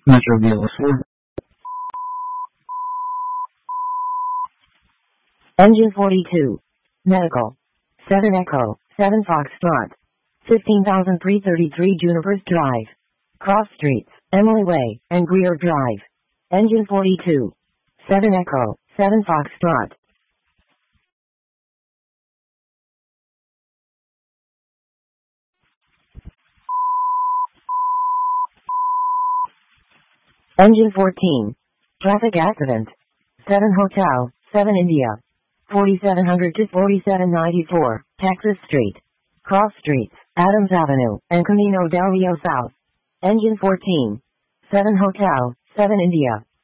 Metrorail 4. Engine 42. Medical. 7 Echo, 7 Foxtrot. 15,333 Junipers Drive. Cross Streets, Emily Way, and Greer Drive. Engine 42. 7 Echo, 7 Foxtrot. Engine 14. Traffic accident. 7 Hotel, 7 India. 4700 to 4794, Texas Street. Cross Streets, Adams Avenue, and Camino del Rio South. Engine 14. 7 Hotel, 7 India.